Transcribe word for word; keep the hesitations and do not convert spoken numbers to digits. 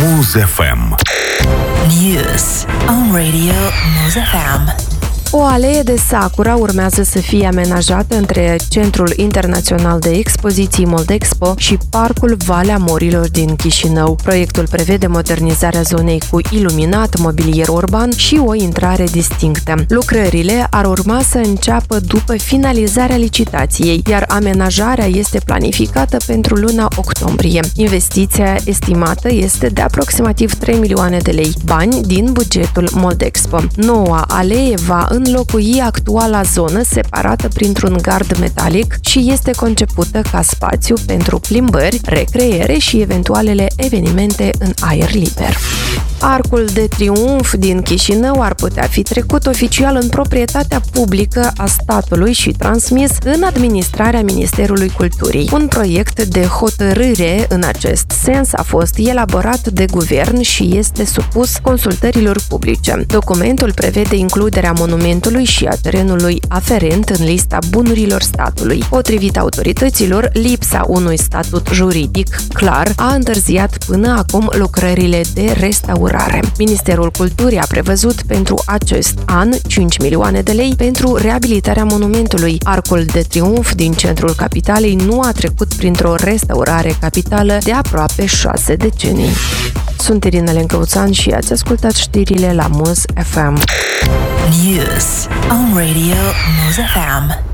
Muz F M. News on Radio Muz F M. O alee de sakura urmează să fie amenajată între Centrul Internațional de Expoziții Moldexpo și Parcul Valea Morilor din Chișinău. Proiectul prevede modernizarea zonei cu iluminat, mobilier urban și o intrare distinctă. Lucrările ar urma să înceapă după finalizarea licitației, iar amenajarea este planificată pentru luna octombrie. Investiția estimată este de aproximativ trei milioane de lei, bani din bugetul Moldexpo. Noua alee va înlocui actuala zonă separată printr-un gard metalic și este concepută ca spațiu pentru plimbări, recreere și eventualele evenimente în aer liber. Arcul de Triunf din Chișinău ar putea fi trecut oficial în proprietatea publică a statului și transmis în administrarea Ministerului Culturii. Un proiect de hotărâre în acest sens a fost elaborat de guvern și este supus consultărilor publice. Documentul prevede includerea monumentului și a terenului aferent în lista bunurilor statului. Potrivit autorităților, lipsa unui statut juridic clar a întârziat până acum lucrările de restaurare. Ministerul Culturii a prevăzut pentru acest an cinci milioane de lei pentru reabilitarea monumentului. Arcul de Triunf din centrul capitalei nu a trecut printr-o restaurare capitală de aproape șase decenii. Sunt Irina Lencăuțan și ați ascultat știrile la Muz F M. News on Radio Muz F M.